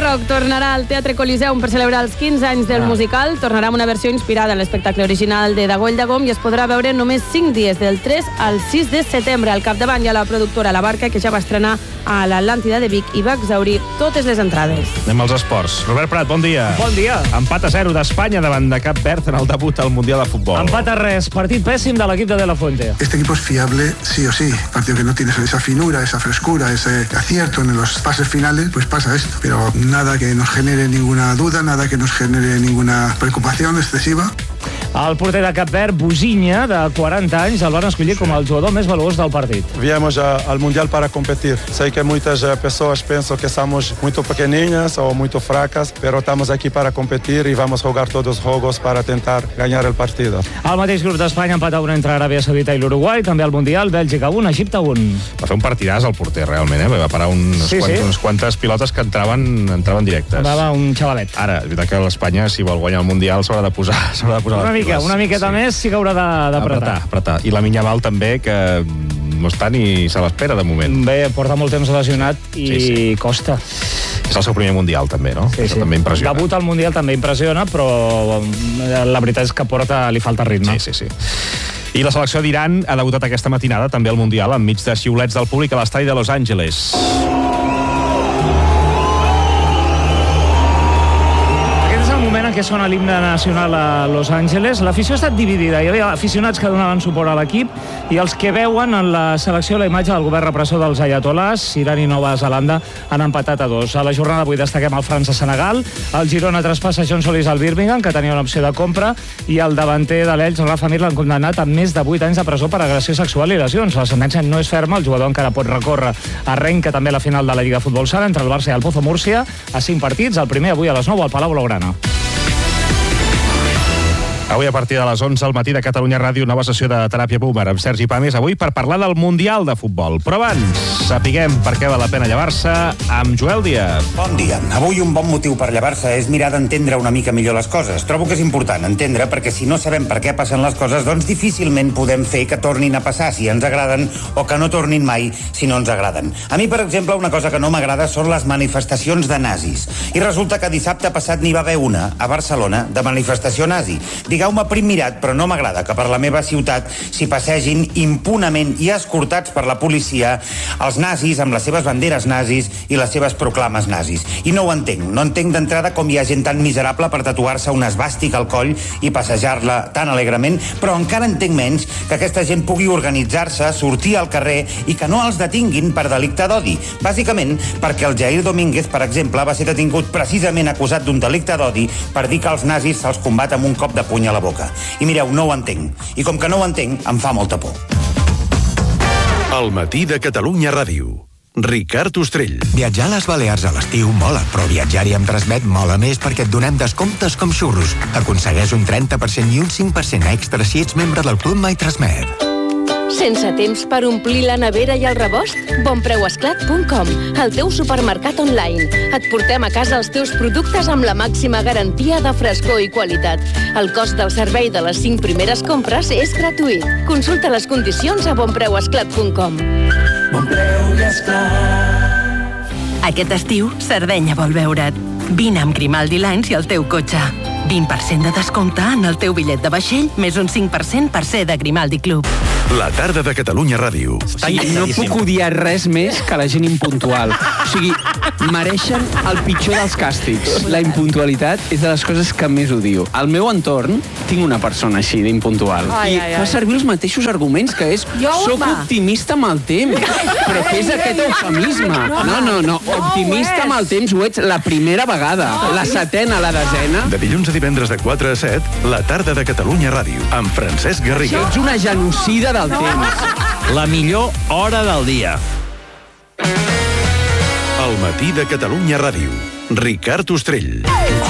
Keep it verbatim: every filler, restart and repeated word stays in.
Rock tornarà al Teatre Coliseum per celebrar els quinze anys del ah. musical. Tornarà amb una versió inspirada en l'espectacle original de Dagoll de Gom i es podrà veure només cinc dies, del tres al sis de setembre. Al capdavant hi ha la productora La Barca, que ja va estrenar a l'Atlàntida de Vic i va exaurir totes les entrades. Anem als esports. Robert Prat, bon dia. Bon dia. Empat a zero d'Espanya davant de Cap Verd en el debut al Mundial de Futbol. Empat a res. Partit pèssim de l'equip de De La Fuente. Este equipo es fiable sí o sí. Partido que no tiene esa finura, esa frescura, ese acierto en los pases finales, pues pasa esto. Pero nada que nos genere ninguna duda, nada que nos genere ninguna preocupación excesiva. El porter de Cap Verd, Busiña, de quaranta anys, el van escollir com el jugador més valuós del partit. Viemos al Mundial para competir. Sé que muchas personas piensan que somos muy pequeñas o muy fracas, pero estamos aquí para competir y vamos a jugar todos los juegos para intentar ganar el partido. El mateix grup d'Espanya empat a un entre Aràbia Saudita i l'Uruguai, també al Mundial, Bèlgica un, Egipte un. Va fer un partidàs el porter, realment, eh? Va parar unes, sí, quantes, sí. unes quantes pilotes que entraven, entraven directes. Va un xavalet. Ara, és veritat que l'Espanya, si vol guanyar el Mundial, s'haurà de posar, s'haurà de posar una mica, una miqueta sí. més sí que haurà d'apretar. Apretar. I la Minyamal també, que no està ni se l'espera de moment. Bé, porta molt temps lesionat i sí, sí. costa. És el seu primer Mundial, també, no? Sí, Això sí. també impressiona. Debut al Mundial també impressiona, però la veritat és que porta, li falta ritme. Sí, sí, sí. I la selecció d'Iran ha debutat aquesta matinada també al Mundial, enmig de xiulets del públic a l'estadi de Los Angeles. En què sona l'himne nacional a Los Angeles. L'afició ha estat dividida. Hi havia aficionats que donaven suport a l'equip i els que veuen en la selecció la imatge del govern repressor dels ayatolás. Iran i Nova Zelanda han empatat a dos. A la jornada avui destaquem el França-Senegal. El Girona traspassa John Solís al Birmingham, que tenia una opció de compra, i el davanter de l'Elx, Rafa Mir, l'han condemnat a més de vuit anys de presó per agressió sexual i lesions. La sentència no és ferma, el jugador encara pot recórrer. Arrenca també la final de la Lliga de Futbol Sala entre el Barça i el Pozo Múrcia a cinc partits. El primer avui a les nou al Palau Blaugrana. Avui a partir de les onze al matí de Catalunya Ràdio, nova sessió de Teràpia Boomer amb Sergi Pàmies, avui per parlar del Mundial de Futbol. Però abans, sapiguem per què val la pena llevar-se amb Joel Díaz. Bon dia. Avui un bon motiu per llevar-se és mirar d'entendre una mica millor les coses. Trobo que és important entendre, perquè si no sabem per què passen les coses, doncs difícilment podem fer que tornin a passar si ens agraden o que no tornin mai si no ens agraden. A mi, per exemple, una cosa que no m'agrada són les manifestacions de nazis. I resulta que dissabte passat n'hi va haver una, a Barcelona, de manifestació nazi. Digueu-me prim mirat, però no m'agrada que per la meva ciutat s'hi passegin impunament i escortats per la policia els nazis amb les seves banderes nazis i les seves proclames nazis. I no ho entenc. No entenc d'entrada com hi ha gent tan miserable per tatuar-se una esvàstica al coll i passejar-la tan alegrement, però encara entenc menys que aquesta gent pugui organitzar-se, sortir al carrer i que no els detinguin per delicte d'odi. Bàsicament perquè el Jair Domínguez, per exemple, va ser detingut precisament acusat d'un delicte d'odi per dir que els nazis se'ls combat amb un cop de puny a la boca. I mireu, no ho entenc. I com que no ho entenc, em fa molta por. El matí de Catalunya Ràdio. Ricard Ostrell. Viatjar a les Balears a l'estiu mola, però viatjar-hi amb Transmet mola més perquè et donem descomptes com xurros. Aconsegueix un trenta per cent i un cinc per cent extra si ets membre del Club My Transmet. Sense temps per omplir la nevera i el rebost? bonpreuesclat punt com, el teu supermercat online. Et portem a casa els teus productes amb la màxima garantia de frescor i qualitat. El cost del servei de les cinc primeres compres és gratuït. Consulta les condicions a bonpreuesclat punt com. Bonpreu i Esclat. Aquest estiu, Sardenya vol veure't. Vine amb Grimaldi Lines i el teu cotxe. vint per cent de descompte en el teu bitllet de vaixell, més un cinc per cent per ser de Grimaldi Club. La tarda de Catalunya Ràdio. Sí, no puc odiar res més que la gent impuntual. O sigui, mereixen el pitjor dels càstigs. La impuntualitat és de les coses que més odio. Al meu entorn tinc una persona així d'impuntual. I fa servir els mateixos arguments, que és soc optimista amb el temps. Però què és aquest eufemisme? No, no, no. Optimista amb el temps ho ets la primera vegada. La setena, la desena. De dilluns a divendres de quatre a set, la tarda de Catalunya Ràdio, amb Francesc Garriga. Ets una genocida del temps. La millor hora del dia. El matí de Catalunya Ràdio. Ricard Ostrell.